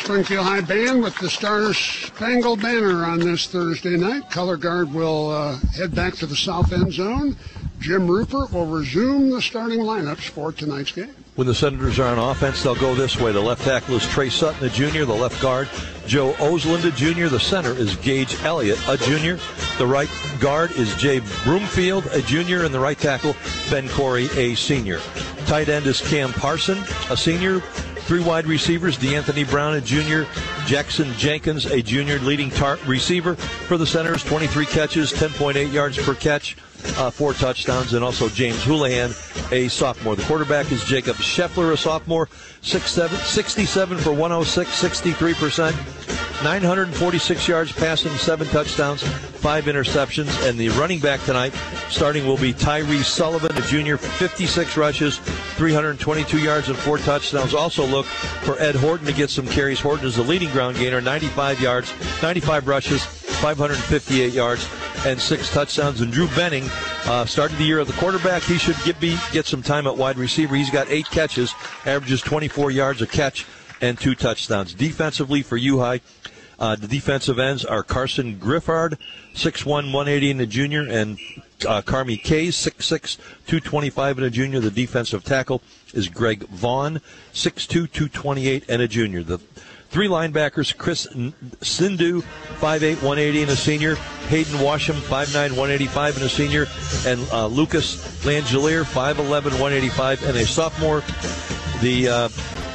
Springfield High Band with the Star Spangled Banner on this Thursday night. Color Guard will head back to the south end zone. Jim Rupert will resume the starting lineups for tonight's game. When the Senators are on offense, they'll go this way. The left tackle is Trey Sutton, a junior. The left guard, Joe Osland, a junior. The center is Gage Elliott, a junior. The right guard is Jay Broomfield, a junior. And the right tackle, Ben Corey, a senior. Tight end is Cam Parson, a senior. 3 wide receivers, DeAnthony Brown, a junior. Jackson Jenkins, a junior. Leading receiver for the Senators, 23 catches, 10.8 yards per catch, 4 touchdowns. And also James Houlihan, a sophomore. The quarterback is Jacob Scheffler, a sophomore, 67 for 106, 63%, 946 yards passing, 7 touchdowns, 5 interceptions. And the running back tonight starting will be Tyree Sullivan, a junior, 56 rushes, 322 yards and 4 touchdowns. Also look for Ed Horton to get some carries. Horton is the leading ground gainer, 95 rushes, 558 yards, and 6 touchdowns. And Drew Benning started the year at the quarterback. He should get some time at wide receiver. He's got 8 catches, averages 24 yards a catch, and 2 touchdowns. Defensively for U-High, the defensive ends are Carson Griffard, 6'1", 180 and a junior, and Carmi Kays, 6'6", 225 and a junior. The defensive tackle is Greg Vaughn, 6'2", 228 and a junior. The 3 linebackers, Chris Sindhu, 5'8", 180 and a senior. Hayden Washam, 5'9", 185 and a senior. And Lucas Langelier, 5'11", 185 and a sophomore. The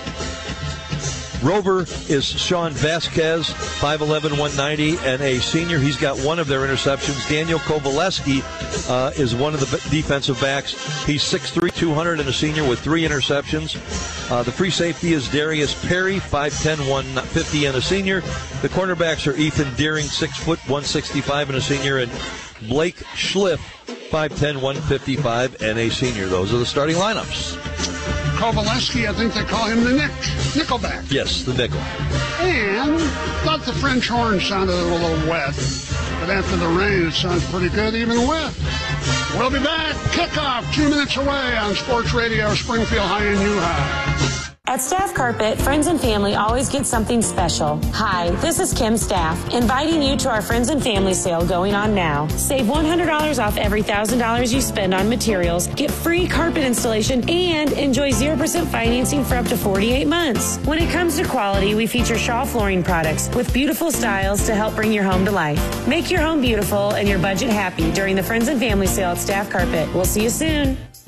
rover is Sean Vasquez, 5'11", 190 and a senior. He's got 1 of their interceptions. Daniel Kovaleski is one of the defensive backs. He's 6'3", 200 and a senior with 3 interceptions. The free safety is Darius Perry, 5'10", 150 and a senior. The cornerbacks are Ethan Deering, 6 foot, 165 and a senior, and Blake Schliff, 5'10", 155 and a senior. Those are the starting lineups. Kovaleski, I think they call him the nickelback. Yes, the nickel. And thought the French horn sounded a little wet, but after the rain, it sounds pretty good even wet. We'll be back. Kickoff 2 minutes away on Sports Radio Springfield High and U-High. At Staff Carpet, friends and family always get something special. Hi, this is Kim Staff, inviting you to our Friends and Family sale going on now. Save $100 off every $1,000 you spend on materials, get free carpet installation, and enjoy 0% financing for up to 48 months. When it comes to quality, we feature Shaw flooring products with beautiful styles to help bring your home to life. Make your home beautiful and your budget happy during the Friends and Family sale at Staff Carpet. We'll see you soon.